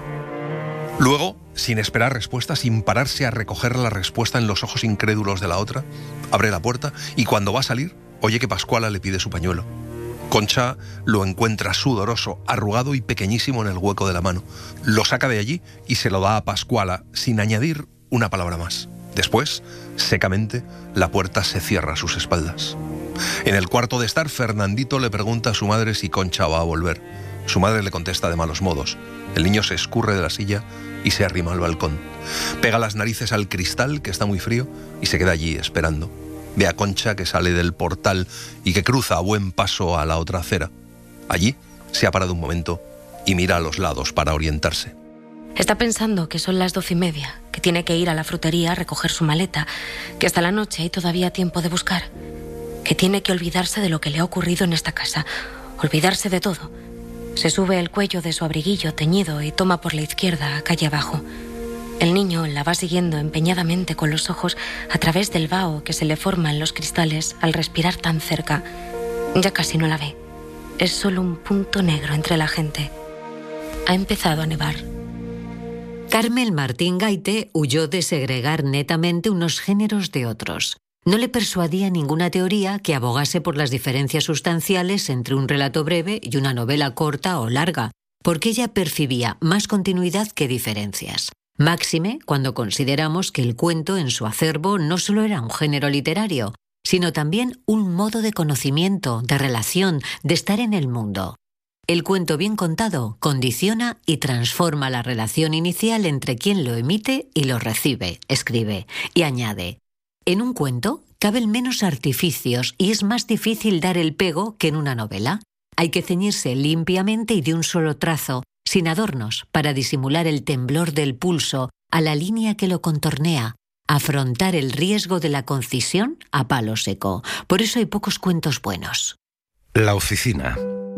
Luego, sin esperar respuesta, sin pararse a recoger la respuesta en los ojos incrédulos de la otra, abre la puerta y cuando va a salir, oye que Pascuala le pide su pañuelo. Concha lo encuentra sudoroso, arrugado y pequeñísimo en el hueco de la mano. Lo saca de allí y se lo da a Pascuala, sin añadir una palabra más. Después, secamente, la puerta se cierra a sus espaldas. En el cuarto de estar, Fernandito le pregunta a su madre si Concha va a volver. Su madre le contesta de malos modos. El niño se escurre de la silla y se arrima al balcón. Pega las narices al cristal, que está muy frío, y se queda allí esperando. Ve a Concha que sale del portal y que cruza a buen paso a la otra acera. Allí se ha parado un momento y mira a los lados para orientarse. Está pensando que son las doce y media, que tiene que ir a la frutería a recoger su maleta, que hasta la noche hay todavía tiempo de buscar, que tiene que olvidarse de lo que le ha ocurrido en esta casa, olvidarse de todo. Se sube el cuello de su abriguillo teñido y toma por la izquierda, calle abajo. El niño la va siguiendo empeñadamente con los ojos a través del vaho que se le forma en los cristales al respirar tan cerca. Ya casi no la ve. Es solo un punto negro entre la gente. Ha empezado a nevar. Carmen Martín Gaite huyó de segregar netamente unos géneros de otros. No le persuadía ninguna teoría que abogase por las diferencias sustanciales entre un relato breve y una novela corta o larga, porque ella percibía más continuidad que diferencias. Máxime cuando consideramos que el cuento en su acervo no solo era un género literario, sino también un modo de conocimiento, de relación, de estar en el mundo. El cuento bien contado condiciona y transforma la relación inicial entre quien lo emite y lo recibe, escribe, y añade: En un cuento caben menos artificios y es más difícil dar el pego que en una novela. Hay que ceñirse limpiamente y de un solo trazo, sin adornos, para disimular el temblor del pulso a la línea que lo contornea, afrontar el riesgo de la concisión a palo seco. Por eso hay pocos cuentos buenos. La oficina.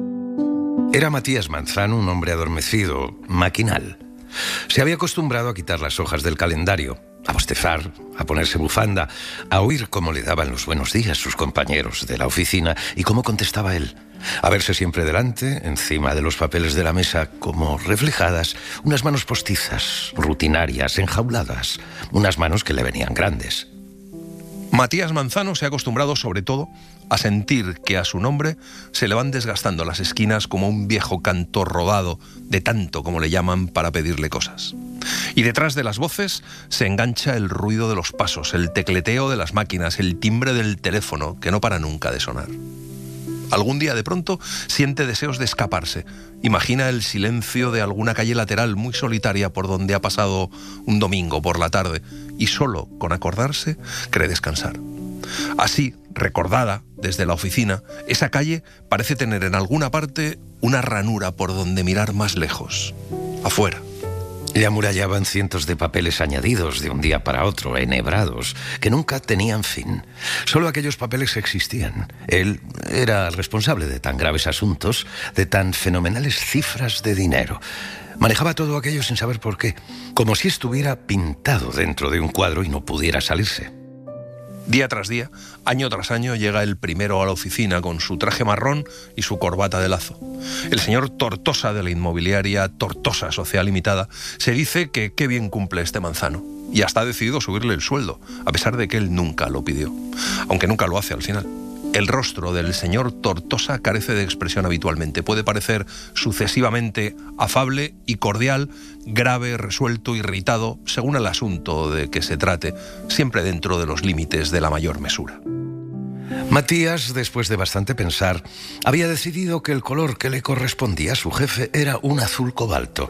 Era Matías Manzano, un hombre adormecido, maquinal. Se había acostumbrado a quitar las hojas del calendario, a bostezar, a ponerse bufanda, a oír cómo le daban los buenos días sus compañeros de la oficina y cómo contestaba él. A verse siempre delante, encima de los papeles de la mesa, como reflejadas, unas manos postizas, rutinarias, enjauladas, unas manos que le venían grandes. Matías Manzano se ha acostumbrado sobre todo a sentir que a su nombre se le van desgastando las esquinas como un viejo cantor rodado, de tanto como le llaman para pedirle cosas. Y detrás de las voces se engancha el ruido de los pasos, el tecleteo de las máquinas, el timbre del teléfono que no para nunca de sonar. Algún día de pronto siente deseos de escaparse. Imagina el silencio de alguna calle lateral muy solitaria por donde ha pasado un domingo por la tarde y solo con acordarse cree descansar. Así, recordada desde la oficina, esa calle parece tener en alguna parte una ranura por donde mirar más lejos, afuera. Le amurallaban cientos de papeles añadidos de un día para otro, enhebrados, que nunca tenían fin. Solo aquellos papeles existían. Él era responsable de tan graves asuntos, de tan fenomenales cifras de dinero. Manejaba todo aquello sin saber por qué, como si estuviera pintado dentro de un cuadro y no pudiera salirse. Día tras día, año tras año, llega el primero a la oficina con su traje marrón y su corbata de lazo. El señor Tortosa de la inmobiliaria Tortosa Social Limitada se dice que qué bien cumple este Manzano y hasta ha decidido subirle el sueldo, a pesar de que él nunca lo pidió, aunque nunca lo hace al final. El rostro del señor Tortosa carece de expresión habitualmente. Puede parecer sucesivamente afable y cordial, grave, resuelto, irritado, según el asunto de que se trate, siempre dentro de los límites de la mayor mesura. Matías, después de bastante pensar, había decidido que el color que le correspondía a su jefe era un azul cobalto.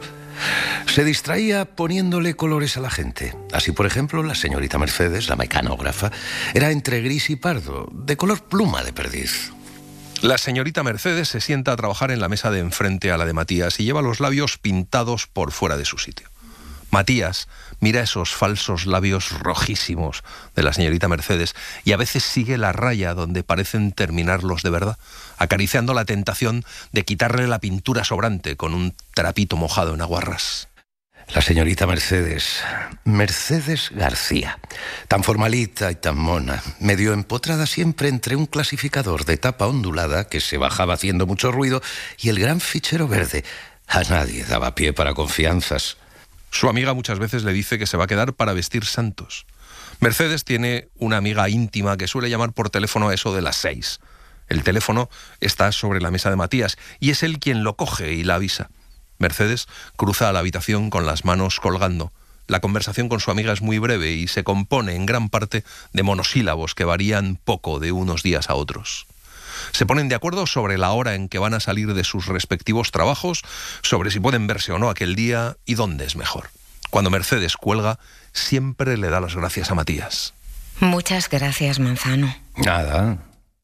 Se distraía poniéndole colores a la gente. Así, por ejemplo, la señorita Mercedes, la mecanógrafa, era entre gris y pardo, de color pluma de perdiz. La señorita Mercedes se sienta a trabajar en la mesa de enfrente a la de Matías y lleva los labios pintados por fuera de su sitio. Matías mira esos falsos labios rojísimos de la señorita Mercedes y a veces sigue la raya donde parecen terminarlos de verdad, acariciando la tentación de quitarle la pintura sobrante con un trapito mojado en aguarrás. La señorita Mercedes, Mercedes García, tan formalita y tan mona, medio empotrada siempre entre un clasificador de tapa ondulada que se bajaba haciendo mucho ruido y el gran fichero verde. A nadie daba pie para confianzas. Su amiga muchas veces le dice que se va a quedar para vestir santos. Mercedes tiene una amiga íntima que suele llamar por teléfono a eso de las seis. El teléfono está sobre la mesa de Matías y es él quien lo coge y la avisa. Mercedes cruza a la habitación con las manos colgando. La conversación con su amiga es muy breve y se compone en gran parte de monosílabos que varían poco de unos días a otros. Se ponen de acuerdo sobre la hora en que van a salir de sus respectivos trabajos, sobre si pueden verse o no aquel día y dónde es mejor. Cuando Mercedes cuelga, siempre le da las gracias a Matías. Muchas gracias, Manzano. Nada.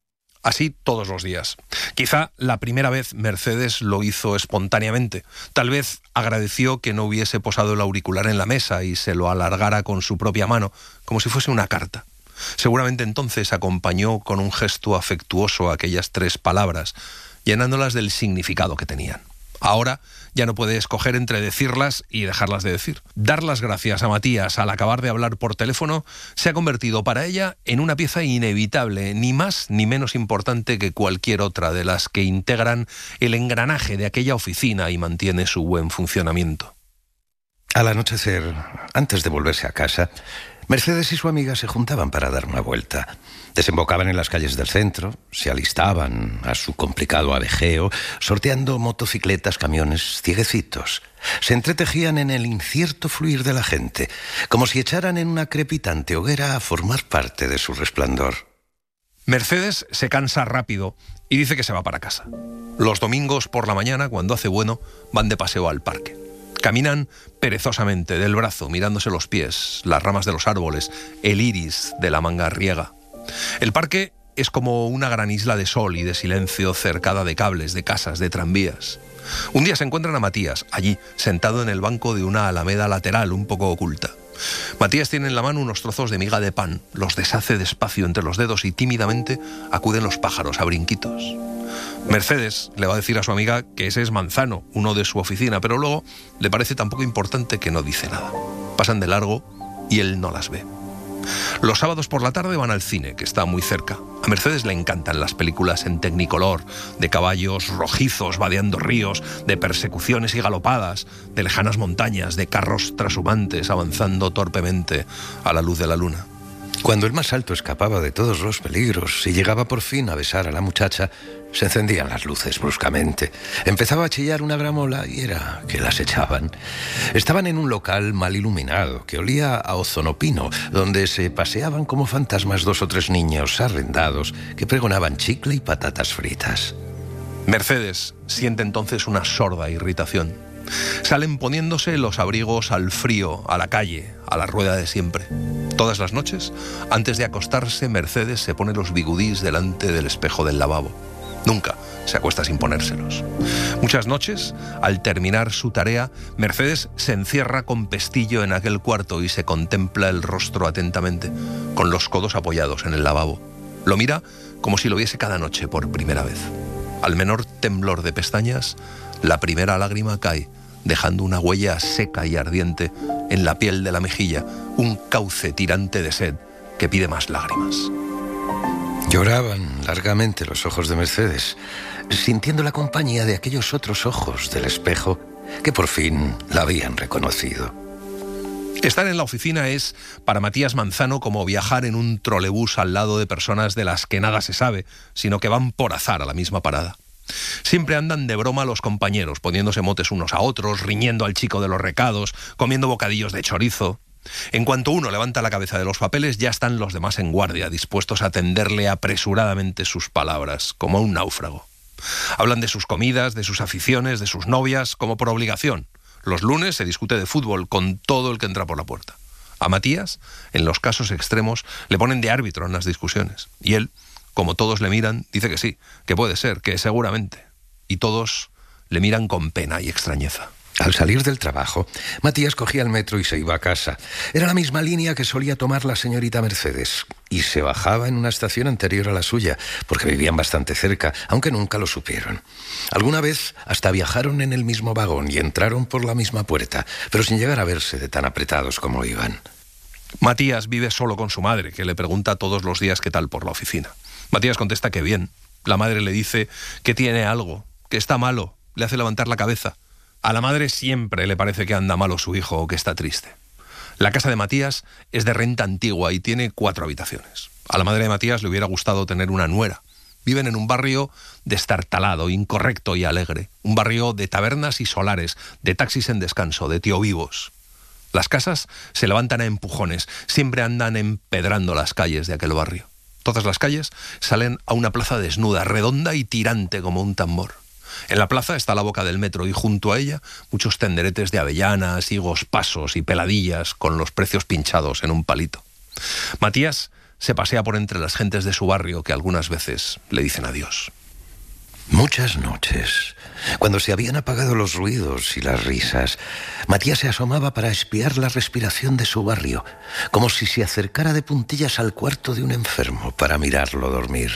Así todos los días. Quizá la primera vez Mercedes lo hizo espontáneamente. Tal vez agradeció que no hubiese posado el auricular en la mesa y se lo alargara con su propia mano, como si fuese una carta. Seguramente entonces acompañó con un gesto afectuoso aquellas tres palabras, llenándolas del significado que tenían. Ahora ya no puede escoger entre decirlas y dejarlas de decir. Dar las gracias a Matías al acabar de hablar por teléfono se ha convertido para ella en una pieza inevitable, ni más ni menos importante que cualquier otra de las que integran el engranaje de aquella oficina y mantiene su buen funcionamiento. Al anochecer, antes de volverse a casa, Mercedes y su amiga se juntaban para dar una vuelta. Desembocaban en las calles del centro, se alistaban a su complicado abejeo, sorteando motocicletas, camiones, cieguecitos. Se entretejían en el incierto fluir de la gente, como si echaran en una crepitante hoguera a formar parte de su resplandor. Mercedes se cansa rápido y dice que se va para casa. Los domingos por la mañana, cuando hace bueno, van de paseo al parque. Caminan perezosamente del brazo, mirándose los pies, las ramas de los árboles, el iris de la mangarriega. El parque es como una gran isla de sol y de silencio cercada de cables, de casas, de tranvías. Un día se encuentran a Matías, allí, sentado en el banco de una alameda lateral un poco oculta. Matías tiene en la mano unos trozos de miga de pan, los deshace despacio entre los dedos y tímidamente acuden los pájaros a brinquitos. Mercedes le va a decir a su amiga que ese es Manzano, uno de su oficina, pero luego le parece tan poco importante que no dice nada. Pasan de largo y él no las ve. Los sábados por la tarde van al cine, que está muy cerca. A Mercedes le encantan las películas en tecnicolor, de caballos rojizos vadeando ríos, de persecuciones y galopadas, de lejanas montañas, de carros trashumantes avanzando torpemente a la luz de la luna. Cuando el más alto escapaba de todos los peligros y llegaba por fin a besar a la muchacha, se encendían las luces bruscamente. Empezaba a chillar una gramola y era que las echaban. Estaban en un local mal iluminado, que olía a ozonopino, donde se paseaban como fantasmas dos o tres niños arrendados que pregonaban chicle y patatas fritas. Mercedes siente entonces una sorda irritación. Salen poniéndose los abrigos al frío, a la calle, a la rueda de siempre. Todas las noches, antes de acostarse, Mercedes se pone los bigudís delante del espejo del lavabo. Nunca se acuesta sin ponérselos. Muchas noches, al terminar su tarea, Mercedes se encierra con pestillo en aquel cuarto y se contempla el rostro atentamente, con los codos apoyados en el lavabo. Lo mira como si lo viese cada noche por primera vez. Al menor temblor de pestañas, la primera lágrima cae, dejando una huella seca y ardiente en la piel de la mejilla, un cauce tirante de sed que pide más lágrimas. Lloraban largamente los ojos de Mercedes, sintiendo la compañía de aquellos otros ojos del espejo que por fin la habían reconocido. Estar en la oficina es, para Matías Manzano, como viajar en un trolebús al lado de personas de las que nada se sabe, sino que van por azar a la misma parada. Siempre andan de broma los compañeros, poniéndose motes unos a otros, riñendo al chico de los recados, comiendo bocadillos de chorizo. En cuanto uno levanta la cabeza de los papeles, ya están los demás en guardia, dispuestos a tenderle apresuradamente sus palabras, como a un náufrago. Hablan de sus comidas, de sus aficiones, de sus novias, como por obligación. Los lunes se discute de fútbol con todo el que entra por la puerta. A Matías, en los casos extremos, le ponen de árbitro en las discusiones. Y él, como todos le miran, dice que sí, que puede ser, que seguramente. Y todos le miran con pena y extrañeza. Al salir del trabajo, Matías cogía el metro y se iba a casa. Era la misma línea que solía tomar la señorita Mercedes. Y se bajaba en una estación anterior a la suya, porque vivían bastante cerca, aunque nunca lo supieron. Alguna vez hasta viajaron en el mismo vagón y entraron por la misma puerta, pero sin llegar a verse de tan apretados como iban. Matías vive solo con su madre, que le pregunta todos los días qué tal por la oficina. Matías contesta que bien. La madre le dice que tiene algo, que está malo, le hace levantar la cabeza. A la madre siempre le parece que anda malo su hijo o que está triste. La casa de Matías es de renta antigua y tiene cuatro habitaciones. A la madre de Matías le hubiera gustado tener una nuera. Viven en un barrio destartalado, incorrecto y alegre. Un barrio de tabernas y solares, de taxis en descanso, de tío vivos. Las casas se levantan a empujones, siempre andan empedrando las calles de aquel barrio. Todas las calles salen a una plaza desnuda, redonda y tirante como un tambor. En la plaza está la boca del metro y junto a ella muchos tenderetes de avellanas, higos pasos y peladillas con los precios pinchados en un palito. Matías se pasea por entre las gentes de su barrio que algunas veces le dicen adiós. Muchas noches, cuando se habían apagado los ruidos y las risas, Matías se asomaba para espiar la respiración de su barrio, como si se acercara de puntillas al cuarto de un enfermo para mirarlo dormir.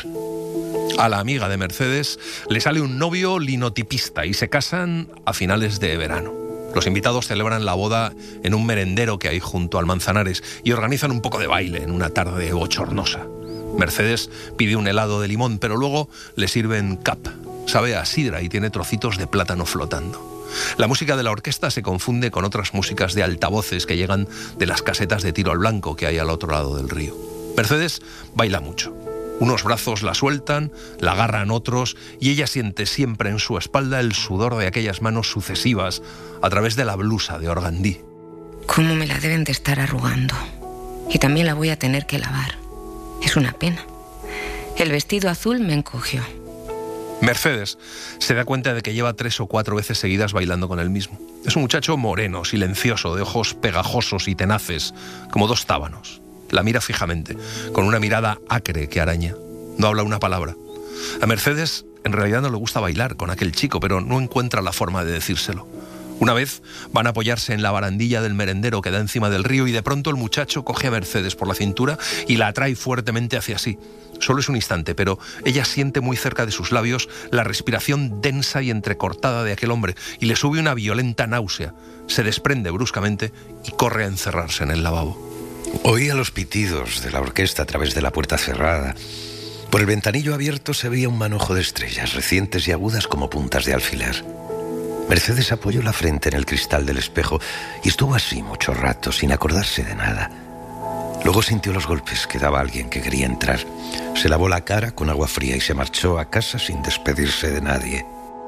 A la amiga de Mercedes le sale un novio linotipista y se casan a finales de verano. Los invitados celebran la boda en un merendero que hay junto al Manzanares y organizan un poco de baile en una tarde bochornosa. Mercedes pide un helado de limón, pero luego le sirven cap. Sabe a sidra y tiene trocitos de plátano flotando. La música de la orquesta se confunde con otras músicas de altavoces que llegan de las casetas de tiro al blanco que hay al otro lado del río. Mercedes baila mucho. Unos brazos la sueltan, la agarran otros y ella siente siempre en su espalda el sudor de aquellas manos sucesivas a través de la blusa de organdí. ¿Cómo me la deben de estar arrugando? Y también la voy a tener que lavar. Es una pena. El vestido azul me encogió. Mercedes se da cuenta de que lleva tres o cuatro veces seguidas bailando con él mismo. Es un muchacho moreno, silencioso, de ojos pegajosos y tenaces, como dos tábanos. La mira fijamente, con una mirada acre que araña. No habla una palabra. A Mercedes en realidad no le gusta bailar con aquel chico, pero no encuentra la forma de decírselo. Una vez van a apoyarse en la barandilla del merendero que da encima del río y de pronto el muchacho coge a Mercedes por la cintura y la atrae fuertemente hacia sí. Solo es un instante, pero ella siente muy cerca de sus labios la respiración densa y entrecortada de aquel hombre y le sube una violenta náusea. Se desprende bruscamente y corre a encerrarse en el lavabo. Oía los pitidos de la orquesta a través de la puerta cerrada. Por el ventanillo abierto se veía un manojo de estrellas, recientes y agudas como puntas de alfiler. Mercedes apoyó la frente en el cristal del espejo y estuvo así mucho rato, sin acordarse de nada. Luego sintió los golpes que daba alguien que quería entrar. Se lavó la cara con agua fría y se marchó a casa sin despedirse de nadie.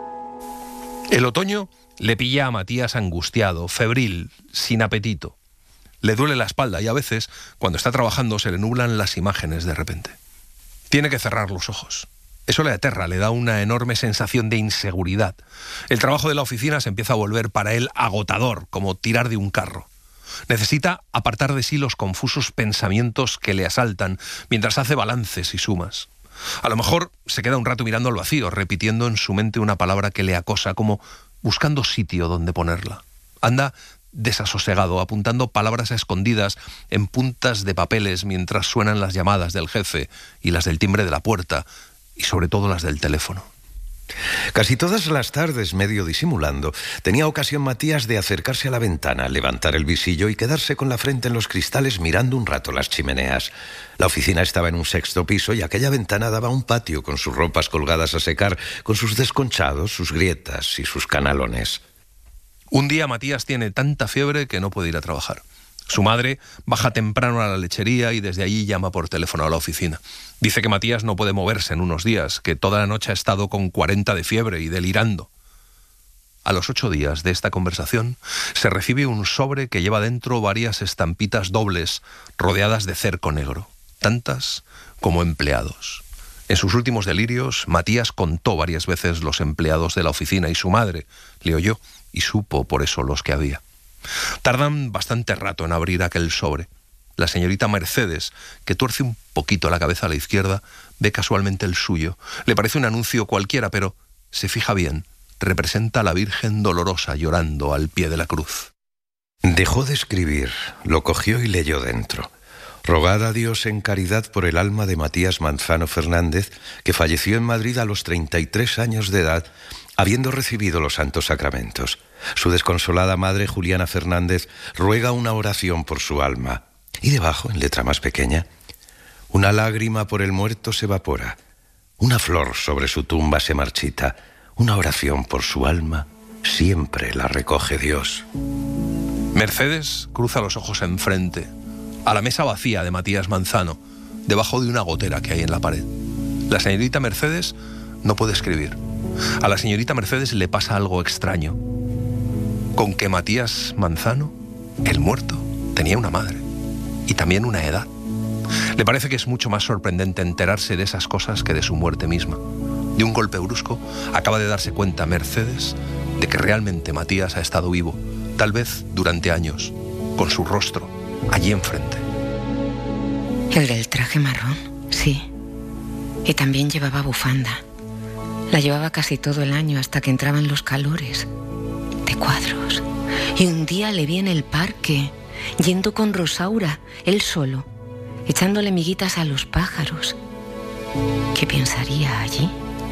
El otoño le pilla a Matías angustiado, febril, sin apetito. Le duele la espalda y a veces, cuando está trabajando, se le nublan las imágenes de repente. Tiene que cerrar los ojos. Eso le aterra, le da una enorme sensación de inseguridad. El trabajo de la oficina se empieza a volver para él agotador, como tirar de un carro. Necesita apartar de sí los confusos pensamientos que le asaltan mientras hace balances y sumas. A lo mejor se queda un rato mirando al vacío, repitiendo en su mente una palabra que le acosa, como buscando sitio donde ponerla. Anda desasosegado, apuntando palabras a escondidas en puntas de papeles mientras suenan las llamadas del jefe y las del timbre de la puerta, y sobre todo las del teléfono. Casi todas las tardes, medio disimulando, tenía ocasión Matías de acercarse a la ventana, levantar el visillo y quedarse con la frente en los cristales mirando un rato las chimeneas. La oficina estaba en un sexto piso y aquella ventana daba a un patio con sus ropas colgadas a secar, con sus desconchados, sus grietas y sus canalones. Un día Matías tiene tanta fiebre que no puede ir a trabajar. Su madre baja temprano a la lechería y desde allí llama por teléfono a la oficina. Dice que Matías no puede moverse en unos días, que toda la noche ha estado con cuarenta de fiebre y delirando. A los ocho días de esta conversación se recibe un sobre que lleva dentro varias estampitas dobles rodeadas de cerco negro, tantas como empleados. En sus últimos delirios, Matías contó varias veces los empleados de la oficina y su madre le oyó y supo por eso los que había. Tardan bastante rato en abrir aquel sobre. La señorita Mercedes, que tuerce un poquito la cabeza a la izquierda, ve casualmente el suyo. Le parece un anuncio cualquiera, pero se fija bien. Representa a la Virgen dolorosa llorando al pie de la cruz. Dejó de escribir, lo cogió y leyó dentro. Rogad a Dios en caridad por el alma de Matías Manzano Fernández, que falleció en Madrid a los treinta y tres años de edad, habiendo recibido los santos sacramentos. Su desconsolada madre, Juliana Fernández, ruega una oración por su alma. Y debajo, en letra más pequeña, una lágrima por el muerto se evapora, una flor sobre su tumba se marchita, una oración por su alma siempre la recoge Dios. Mercedes cruza los ojos enfrente, a la mesa vacía de Matías Manzano, debajo de una gotera que hay en la pared. La señorita Mercedes no puede escribir. A la señorita Mercedes le pasa algo extraño. Con que Matías Manzano, el muerto, tenía una madre y también una edad. Le parece que es mucho más sorprendente enterarse de esas cosas que de su muerte misma. De un golpe brusco, acaba de darse cuenta Mercedes de que realmente Matías ha estado vivo, tal vez durante años, con su rostro allí enfrente. El del traje marrón, sí. Y también llevaba bufanda. La llevaba casi todo el año hasta que entraban los calores. De cuadros. Y un día le vi en el parque, yendo con Rosaura, él solo, echándole miguitas a los pájaros. ¿Qué pensaría allí?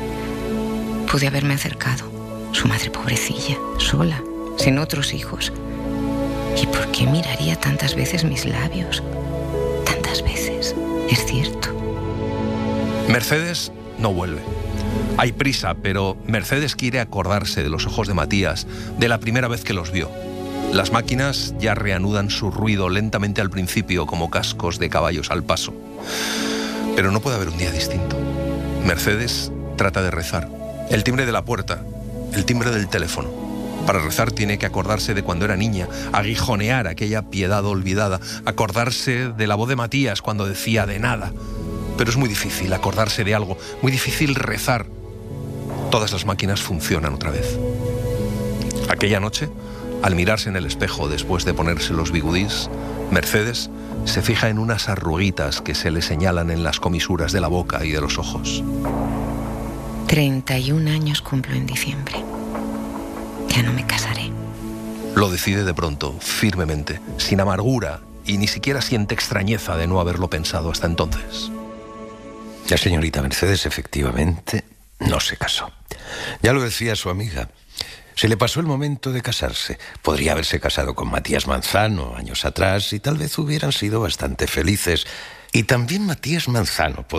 Pude haberme acercado. Su madre pobrecilla, sola, sin otros hijos. ¿Y por qué miraría tantas veces mis labios? Tantas veces, es cierto. Mercedes no vuelve. Hay prisa, pero Mercedes quiere acordarse de los ojos de Matías, de la primera vez que los vio. Las máquinas ya reanudan su ruido lentamente al principio, como cascos de caballos al paso. Pero no puede haber un día distinto. Mercedes trata de rezar. El timbre de la puerta, el timbre del teléfono. Para rezar tiene que acordarse de cuando era niña, aguijonear aquella piedad olvidada, acordarse de la voz de Matías cuando decía de nada. Pero es muy difícil acordarse de algo, muy difícil rezar. Todas las máquinas funcionan otra vez. Aquella noche, al mirarse en el espejo después de ponerse los bigudís, Mercedes se fija en unas arruguitas que se le señalan en las comisuras de la boca y de los ojos. treinta y un años cumplo en diciembre. Ya no me casaré. Lo decide de pronto, firmemente, sin amargura, y ni siquiera siente extrañeza de no haberlo pensado hasta entonces. La señorita Mercedes efectivamente no se casó. Ya lo decía su amiga. Se le pasó el momento de casarse. Podría haberse casado con Matías Manzano años atrás y tal vez hubieran sido bastante felices. Y también Matías Manzano podría